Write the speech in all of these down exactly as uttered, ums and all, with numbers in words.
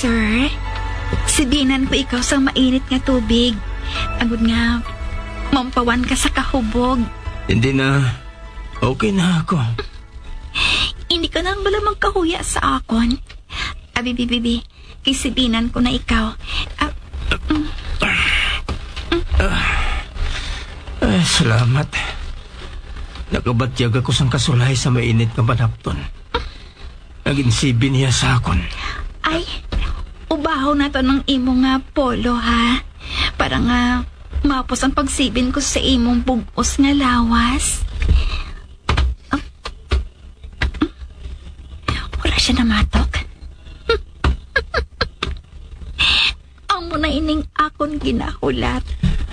sir. Sibinan ko ikaw sa mainit nga tubig. Agud nga, mampawan ka sa kahubog. Hindi na. Okay na ako. Hindi ka nang bala magkahuya sa akon. Abi, bibi, bibi. Kisibinan ko na ikaw. Ah, mm. Ay, salamat. Nakabatyag ako sang kasulay sa mainit nga panapton. Naginsibi niya sa akon. Ay, ubaho na to ng imo nga polo, ha? Para nga mapos ang pagsibin ko sa imong bugos nga lawas. Ah, mm. Wala siya namatok. Amo na ining akon ginahulat.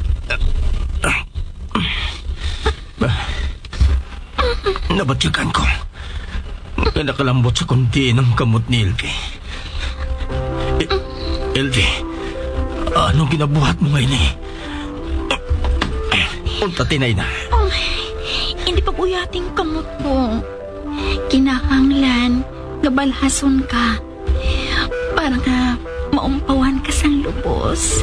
Nabatyagan ko. Kaya nakalambot sa kundi ng kamot ni Elvie. E- Elvie, anong ginabuhat mo ngayon eh? Unta tinay na. Oh, hindi pa uyating kamot mo. Kinahanglan, gabalhason ka. Para nga maumpawan ka sang lubos.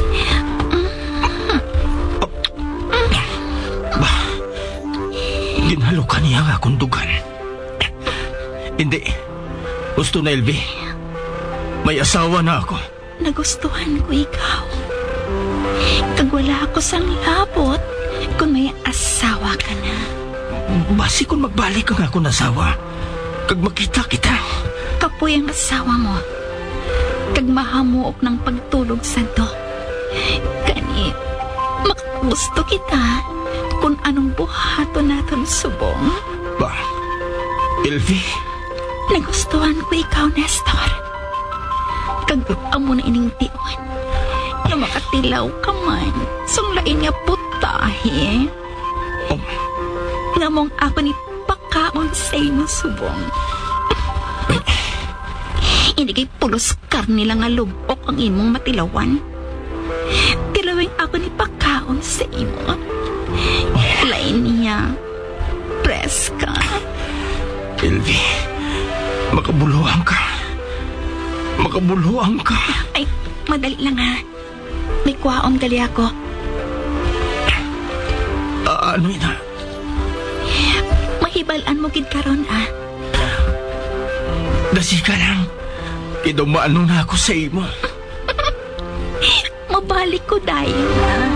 Bah, ginhalukan niya nga akong dugan. Hindi. Gusto na, Elvie. May asawa na ako. Nagustuhan ko ikaw. Kag wala ako sang labot kung may asawa ka na. Basi kung magbalik ang ako nasawa. Kag makita kita. Kapoy ang asawa mo. Kag mahamuok ng pagtulog sa do. Kani, makagusto kita kung anong buhato natin subong. Ba, Elvie? Nagustuhan ko ikaw, Nestor. Kag amo na ining tiwan. Na makatilaw ka man. Sunglain nga putahe. Oh. Nga mong ako ni pakaon sa ino subong. Hindi kay pulos karni lang nga lubok ang imong matilawan. Tilawing ako ni pakaon sa imo. Lain niya. Press ka. Elvie, makabuluhan ka. Makabuluhan ka. Ay, madali lang ha. May kwaon gali ako. Uh, ano yun ha? Mahibalan mo gid karon ah. Dasi ka lang. Kidumaano na ako sa imo. Mabalik ko dahil na.